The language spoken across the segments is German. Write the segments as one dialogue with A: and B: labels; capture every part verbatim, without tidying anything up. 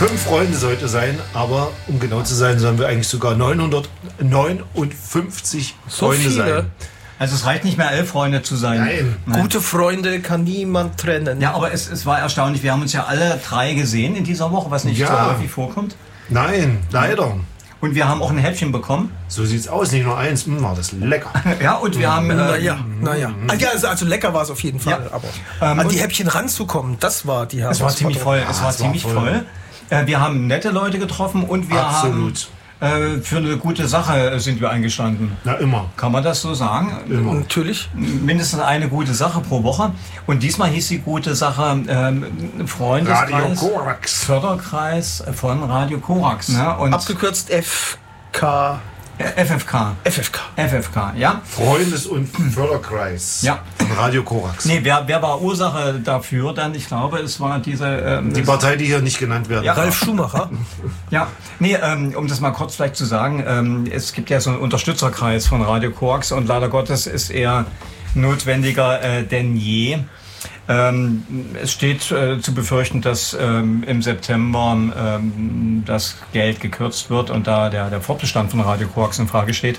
A: Fünf Freunde sollte sein, aber um genau zu sein, sollen wir eigentlich sogar neunhundertneunundfünfzig
B: so
A: Freunde
B: viele.
A: sein.
C: Also es reicht nicht mehr, elf Freunde zu sein.
A: Nein.
B: Nein. Gute Freunde kann niemand trennen.
C: Ja, aber es, es war erstaunlich. Wir haben uns ja alle drei gesehen in dieser Woche, was nicht
A: Ja.
C: so häufig vorkommt.
A: Nein, leider.
C: Und wir haben auch ein Häppchen bekommen.
A: So sieht's aus, nicht nur eins. Hm, war das lecker.
C: Ja, und wir haben... Äh,
B: Naja, naja. Ja, also, also lecker war es auf jeden Fall.
C: Ja.
B: Aber
C: Ähm,
B: an
C: und-
B: die Häppchen ranzukommen, das war die
C: Es war
B: Herausforderung.
C: ziemlich voll. Es
A: Ah,
C: war
A: es war
C: ziemlich
A: voll.
C: voll. Äh, wir haben nette Leute getroffen und wir
A: Absolut.
C: haben äh, für eine gute Sache sind wir eingestanden.
A: Na, immer.
C: Kann man das so sagen?
A: Immer.
B: Natürlich.
C: Mindestens eine gute Sache pro Woche. Und diesmal hieß die gute Sache ähm, Freundeskreis,
A: Radio Korax.
C: Förderkreis von Radio Korax. Ne? Und
B: Abgekürzt F K.
C: F F K.
B: F F K.
C: F F K, ja.
A: Freundes- und Förderkreis.
C: Ja.
A: Von Radio Korax.
C: Nee, wer, wer war Ursache dafür dann? Ich glaube, es war diese... Ähm,
A: Die Partei, die hier nicht genannt werden
C: Ja.
A: darf.
B: Ralf Schumacher.
C: Ja, nee, ähm, um das mal kurz vielleicht zu sagen, ähm, es gibt ja so einen Unterstützerkreis von Radio Korax und leider Gottes ist er notwendiger äh, denn je. Ähm, es steht äh, zu befürchten, dass ähm, im September ähm, das Geld gekürzt wird und da der, der Fortbestand von Radio Korax in Frage steht.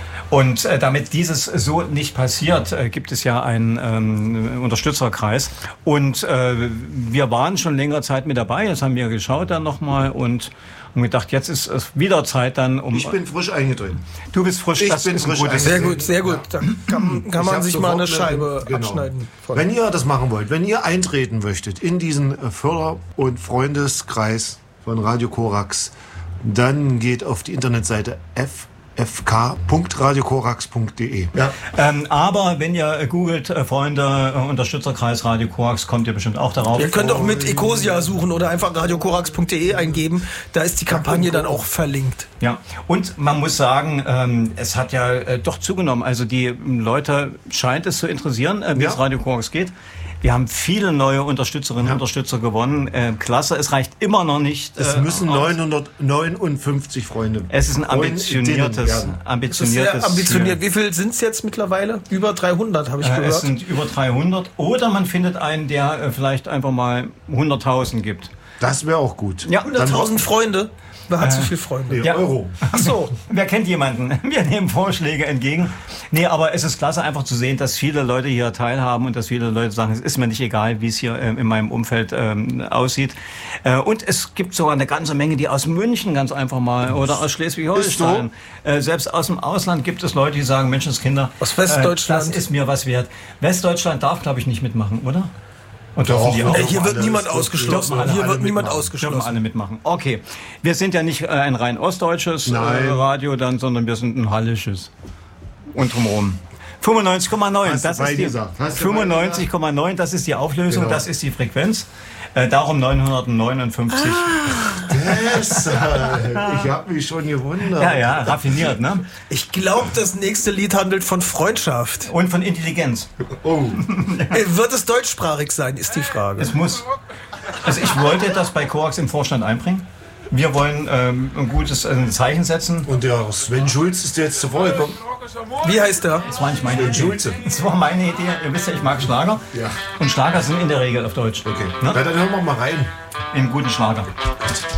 C: Und äh, damit dieses so nicht passiert, äh, gibt es ja einen ähm, Unterstützerkreis. Und äh, wir waren schon längere Zeit mit dabei. Jetzt haben wir geschaut dann nochmal und haben gedacht, jetzt ist es wieder Zeit dann, um...
A: Ich bin frisch eingetreten.
C: Du bist frisch,
A: Ich
C: das
A: bin
C: ist ein
A: frisch
C: gutes...
B: Sehr gut, sehr gut. Da kann, kann
A: Ich
B: man
A: hab
B: sich mal eine
A: sofort
B: Scheibe
A: genau.
B: abschneiden. Von.
A: Wenn ihr das machen wollt, wenn ihr eintreten möchtet in diesen äh, Förder- und Freundeskreis von Radio Korax, dann geht auf die Internetseite f f k punkt radio korax punkt d e. Ja.
C: Ähm, aber wenn ihr äh, googelt, äh, Freunde, äh, Unterstützerkreis Radio Korax, kommt ihr bestimmt auch darauf.
B: Ihr könnt auch mit Ecosia suchen oder einfach radio korax punkt d e eingeben. Da ist die Kampagne dann auch verlinkt.
C: Ja, und man muss sagen, ähm, es hat ja äh, doch zugenommen. Also die ähm, Leute scheint es zu interessieren, äh, wie
A: Ja.
C: es Radio Korax geht. Wir haben viele neue Unterstützerinnen und
A: Ja.
C: Unterstützer gewonnen. Äh, klasse, es reicht immer noch nicht.
A: Es
C: äh,
A: müssen
C: aus.
A: neunhundertneunundfünfzig Freunde.
C: Es ist ein ambitioniertes,
A: Freundinnen werden.
B: Das ist
C: ambitioniertes
B: sehr ambitioniert. Wie viel sind es jetzt mittlerweile? Über dreihundert, habe ich
C: Äh,
B: gehört.
C: es sind über dreihundert. Oder man findet einen, der äh, vielleicht einfach mal hunderttausend gibt.
A: Das wäre auch gut.
C: Ja,
B: hunderttausend Freunde. Wer hat so viele Freunde?
A: Nee,
C: Ja.
A: Euro.
B: Ach so.
C: Wer kennt jemanden? Wir nehmen Vorschläge entgegen. Nee, aber es ist klasse einfach zu sehen, dass viele Leute hier teilhaben und dass viele Leute sagen, es ist mir nicht egal, wie es hier ähm, in meinem Umfeld ähm, aussieht. Äh, und es gibt sogar eine ganze Menge, die aus München ganz einfach mal oder aus Schleswig-Holstein. Äh, selbst aus dem Ausland gibt es Leute, die sagen, Menschenskinder,
B: Aus Westdeutschland.
C: Äh, das ist mir was wert. Westdeutschland darf, glaube ich, nicht mitmachen, oder? Und dürfen
A: Doch,
C: die auch?
B: Ey, hier wird
A: Alle,
B: niemand
A: es wird-
B: ausgeschlossen.
A: dürfen alle-
B: Hier
A: alle
B: wird niemand
A: mitmachen.
C: Dürfen
B: ausgeschlossen.
C: alle mitmachen. Okay. Wir sind ja nicht äh, ein rein ostdeutsches äh,
A: Nein.
C: Radio dann, sondern wir sind ein hallisches. Und drumherum. fünfundneunzig Komma neun,
A: Hast du
C: das
A: bei
C: ist die
A: gesagt. Hast du bei
C: fünfundneunzig Komma neun, das ist die Auflösung,
A: Genau.
C: das ist die Frequenz. Äh, darum neunhundertneunundfünfzig.
A: Deshalb. Ich habe mich schon gewundert.
C: Ja, ja, raffiniert, ne?
B: Ich glaube, das nächste Lied handelt von Freundschaft.
C: Und von Intelligenz.
A: Oh.
B: Äh, Wird es deutschsprachig sein, ist die Frage.
C: Es muss. Also ich wollte das bei Korax im Vorstand einbringen. Wir wollen ähm, ein gutes äh, Zeichen setzen.
A: Und der Sven Schulz ist jetzt zuvor gekommen.
B: Wie heißt der?
C: Das war nicht meine Idee.
A: Schulze.
C: Das war meine Idee. Ihr wisst ja, ich mag Schlager.
A: Ja.
C: Und Schlager sind in der Regel auf Deutsch.
A: Okay.
C: Ne?
A: Na, dann hören wir mal rein.
C: Im guten Schlager.
A: Gott.